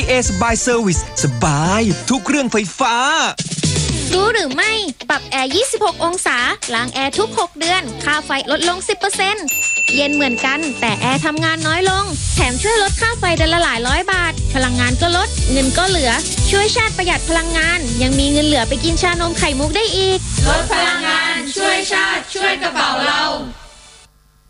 PA Smart Service สบายทุกเรื่องไฟฟ้ารู้หรือไม่ปรับแอร์ 26 องศาล้างแอร์ทุก 6 เดือนค่าไฟลดลง 10% เย็นเหมือนกันแต่แอร์ทำงานน้อยลงแถมช่วยลดค่าไฟเดือนละหลายร้อยบาทพลังงานก็ลดเงินก็เหลือช่วยชาติประหยัดพลังงานยังมีเงินเหลือไปกินชานมไข่มุกได้อีกลดพลังงานช่วยชาติช่วยกระเป๋าเรา